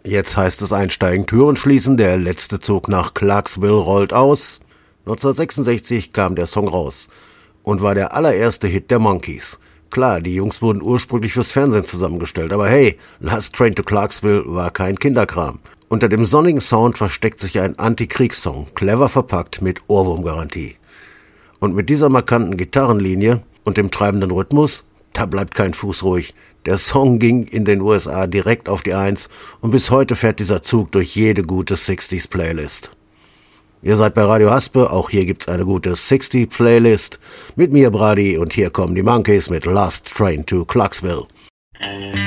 Jetzt heißt es einsteigen, Türen schließen, der letzte Zug nach Clarksville rollt aus. 1966 kam der Song raus und war der allererste Hit der Monkees. Klar, die Jungs wurden ursprünglich fürs Fernsehen zusammengestellt, aber hey, Last Train to Clarksville war kein Kinderkram. Unter dem sonnigen Sound versteckt sich ein Anti-Kriegssong, clever verpackt mit Ohrwurmgarantie. Und mit dieser markanten Gitarrenlinie und dem treibenden Rhythmus, da bleibt kein Fuß ruhig. Der Song ging in den USA direkt auf die Eins und bis heute fährt dieser Zug durch jede gute 60s-Playlist. Ihr seid bei Radio Haspe, auch hier gibt's eine gute 60s-Playlist mit mir, Brady, und hier kommen die Monkees mit Last Train to Clarksville.